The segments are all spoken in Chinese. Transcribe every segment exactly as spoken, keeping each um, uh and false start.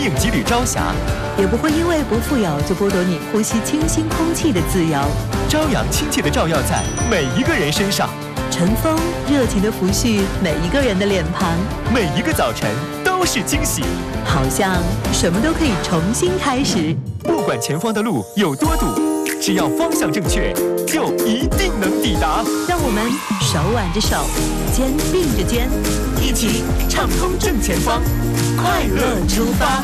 定几缕朝霞， 也不会因为不富有就剥夺你呼吸清新空气的自由。 朝阳亲切的照耀在每一个人身上， 晨风热情地抚恤每一个人的脸庞， 每一个早晨都是惊喜， 好像什么都可以重新开始。 不管前方的路有多堵，只要方向正确，就一定能抵达。 让我们手挽着手，肩并着肩， 一起畅通正前方，快乐出发。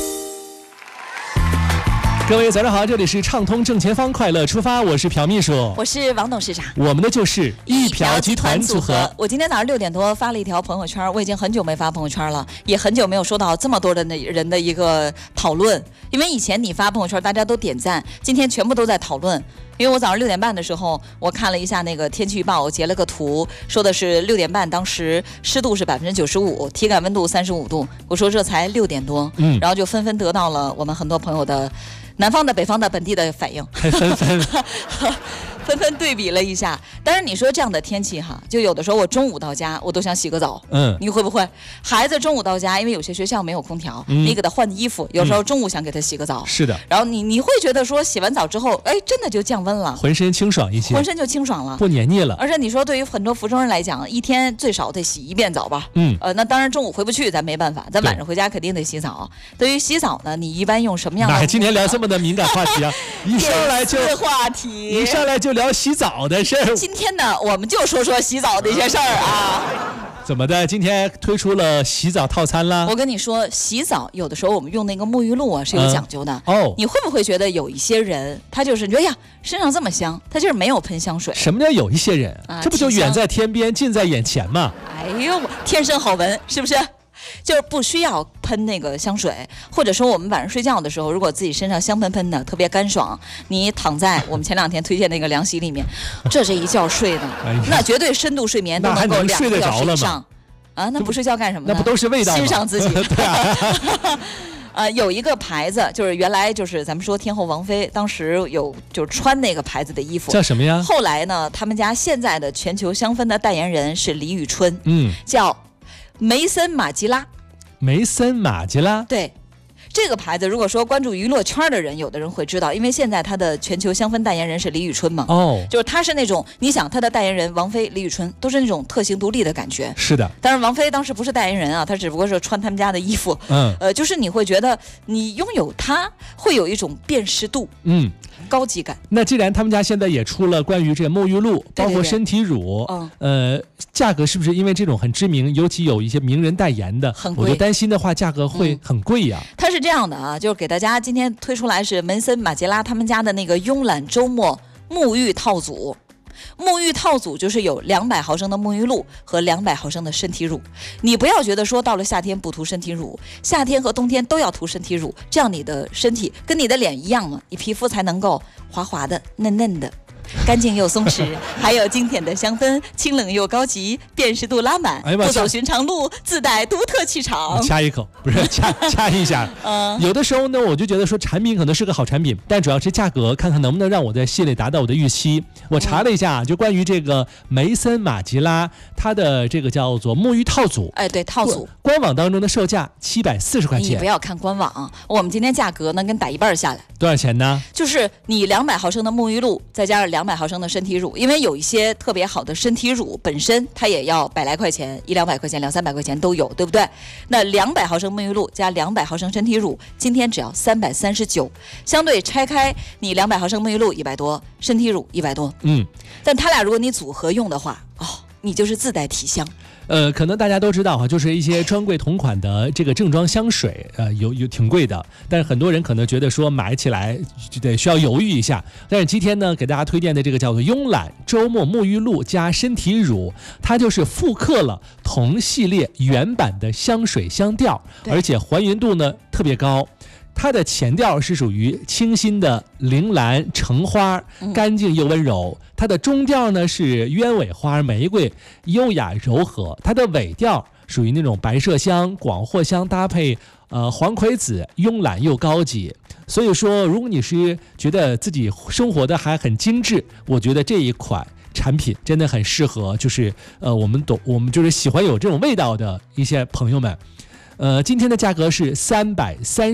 各位早上好，这里是畅通正前方，快乐出发，我是朴秘书， 我是王董事长， 我们的就是一朴集团组合。 我今天早上六点多发了一条朋友圈，我已经很久没发朋友圈了，也很久没有收到这么多的人的一个讨论。因为以前你发朋友圈大家都点赞，今天全部都在讨论。因为我早上六点半的时候，我看了一下那个天气预报，我截了个图，说的是六点半，当时湿度是百分之九十五，体感温度三十五度。我说这才六点多，嗯，然后就纷纷得到了我们很多朋友的南方的、北方的、本地的反应， 还纷纷纷纷对比了一下。但是你说这样的天气哈，就有的时候我中午到家，我都想洗个澡，嗯，你会不会？孩子中午到家，因为有些学校没有空调，嗯、你给他换衣服，有时候中午想给他洗个澡， 是的。 然后你你会觉得说洗完澡之后，哎，真的就降温了， 浑身清爽一些， 浑身就清爽了， 不黏腻了。 而且你说对于很多服装人来讲，一天最少得洗一遍澡吧？嗯，呃，那当然中午回不去，咱没办法，咱晚上回家肯定得洗澡。对于洗澡呢，你一般用什么样的？ 哪今天聊这么的敏感话题啊？一上来就话题， 一上来就聊洗澡的事儿。 今天呢，我们就说说洗澡的一些事儿啊。 怎么的？今天推出了洗澡套餐啦？ 我跟你说，洗澡有的时候我们用那个沐浴露啊是有讲究的、 嗯、哦。你会不会觉得有一些人他就是觉得呀身上这么香，他就是没有喷香水？ 什么叫有一些人、啊、这不就远在天边近在眼前吗？ 哎呦，天生好闻是不是？就是不需要喷那个香水，或者说我们晚上睡觉的时候，如果自己身上香喷喷的，特别干爽，你躺在我们前两天推荐那个凉席里面，这这一觉睡的，哎、那绝对深度睡眠都能够两个小时以上啊！那不睡觉干什么呢？ 那不都是味道吗？ 欣赏自己。 对啊。 呃，有一个牌子，就是原来就是咱们说天后王菲当时有就是穿那个牌子的衣服， 叫什么呀？ 后来呢，他们家现在的全球香氛的代言人是李宇春，嗯，叫梅森马吉拉。 梅森马吉拉， 对，这个牌子如果说关注娱乐圈的人，有的人会知道，因为现在他的全球香氛代言人是李宇春嘛，哦，就是他是那种你想他的代言人王菲、李宇春都是那种特行独立的感觉， 是的。 但是王菲当时不是代言人啊，她只不过是穿他们家的衣服，嗯，呃，就是你会觉得你拥有它会有一种辨识度，嗯。高级感。 那既然他们家现在也出了关于这个沐浴露，包括身体乳，对对对呃，价格是不是因为这种很知名，尤其有一些名人代言的， 很贵？ 我就担心的话，价格会很贵呀、嗯。 它是这样的啊，就是给大家今天推出来是梅森马吉拉他们家的那个慵懒周末沐浴套组。沐浴套组就是有两百毫升的沐浴露和两百毫升的身体乳，你不要觉得说到了夏天不涂身体乳，夏天和冬天都要涂身体乳，这样你的身体跟你的脸一样嘛，你皮肤才能够滑滑的、嫩嫩的。干净又松弛，还有经典的香氛，清冷又高级，辨识度拉满，哎、不走寻常路，自带独特气场。 掐一口，不是掐掐一下。嗯，有的时候呢，我就觉得说产品可能是个好产品，但主要是价格，看看能不能让我在心里达到我的预期。我查了一下，就关于这个梅森马吉拉，它的这个叫做沐浴套组， 哎，对，套组， 官网当中的售价七百四十块钱。 你不要看官网，我们今天价格呢跟打一半下来。 多少钱呢？ 就是你两百毫升的沐浴露，再加上两百毫升的身体乳，因为有一些特别好的身体乳本身它也要百来块钱，一两百块钱、两三百块钱都有，对不对？那两百毫升沐浴露加两百毫升身体乳，今天只要三百三十九，相对拆开，你两百毫升沐浴露一百多，身体乳一百多，嗯，但它俩如果你组合用的话，哦，你就是自带体香。 呃，可能大家都知道哈，就是一些专柜同款的这个正装香水，呃，有有挺贵的，但是很多人可能觉得说买起来就得需要犹豫一下。但是今天呢，给大家推荐的这个叫做慵懒周末沐浴露加身体乳，它就是复刻了同系列原版的香水香调，而且还原度呢特别高。它的前调是属于清新的铃兰橙花，干净又温柔。它的中调呢是鸢尾花玫瑰，优雅柔和。它的尾调属于那种白麝香广藿香搭配呃黄葵子，慵懒又高级。所以说如果你是觉得自己生活的还很精致，我觉得这一款产品真的很适合，就是呃我们懂我们就是喜欢有这种味道的一些朋友们。呃今天的价格是三百三